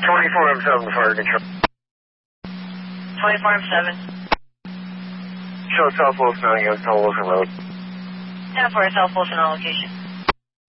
24M7 fire control. 24M7. Show South Wilson on against South Wilson Road. 10-4 South Wilson on location.